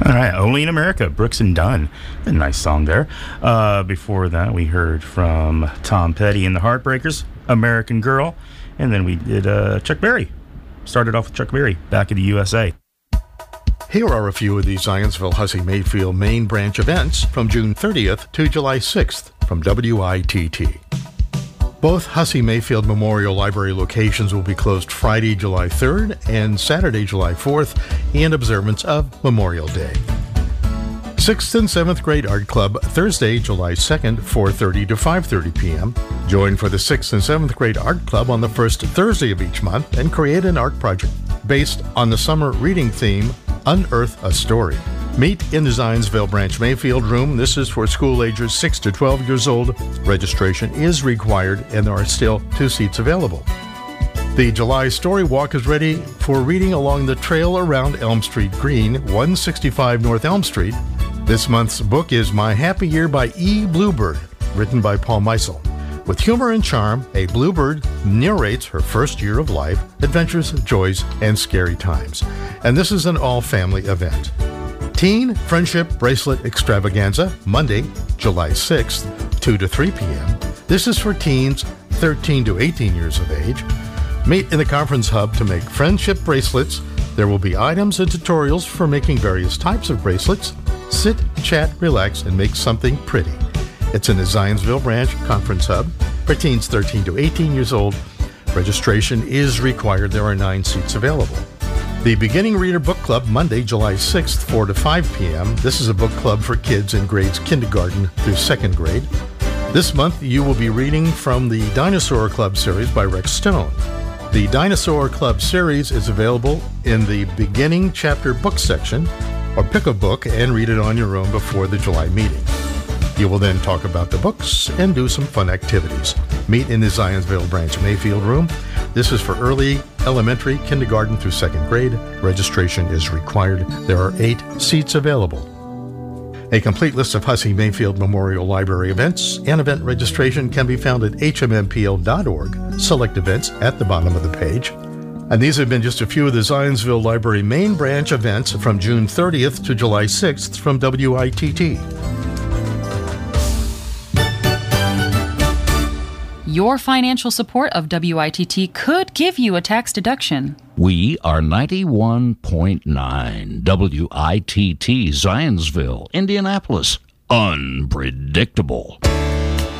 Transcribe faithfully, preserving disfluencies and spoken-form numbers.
All right, Only in America, Brooks and Dunn. A nice song there. Uh, before that, we heard from Tom Petty and the Heartbreakers, American Girl. And then we did uh, Chuck Berry. Started off with Chuck Berry, Back in the U S A. Here are a few of the Zionsville Hussey Mayfield main branch events from June thirtieth to July sixth from W I T T. Both Hussey Mayfield Memorial Library locations will be closed Friday, July third and Saturday, July fourth in observance of Memorial Day. sixth and seventh grade art club Thursday, July second, four thirty to five thirty p.m. Join for the sixth and seventh grade art club on the first Thursday of each month and create an art project based on the summer reading theme, Unearth a Story. Meet in the Zionsville Branch Mayfield room. This is for school ages six to twelve years old. Registration is required and there are still two seats available. The July Story Walk is ready for reading along the trail around Elm Street Green, one sixty-five North Elm Street. This month's book is My Happy Year by E. Bluebird, written by Paul Meisel. With humor and charm, a bluebird narrates her first year of life, adventures, joys, and scary times. And this is an all-family event. Teen Friendship Bracelet Extravaganza, Monday, July sixth, two to three p.m. This is for teens thirteen to eighteen years of age. Meet in the conference hub to make friendship bracelets. There will be items and tutorials for making various types of bracelets. Sit, chat, relax, and make something pretty. It's in the Zionsville Branch Conference Hub for teens thirteen to eighteen years old. Registration is required. There are nine seats available. The Beginning Reader Book Club, Monday, July sixth, four to five p.m. This is a book club for kids in grades kindergarten through second grade. This month, you will be reading from the Dinosaur Club series by Rex Stone. The Dinosaur Club series is available in the Beginning Chapter Book section, or pick a book and read it on your own before the July meeting. You will then talk about the books and do some fun activities. Meet in the Zionsville Branch Mayfield room. This is for early, elementary, kindergarten through second grade. Registration is required. There are eight seats available. A complete list of Hussey Mayfield Memorial Library events and event registration can be found at h m m p l dot org. Select events at the bottom of the page. And these have been just a few of the Zionsville Library main branch events from June thirtieth to July sixth from W I T T. Your financial support of W I T T could give you a tax deduction. We are ninety-one point nine W I T T, Zionsville, Indianapolis. Unpredictable.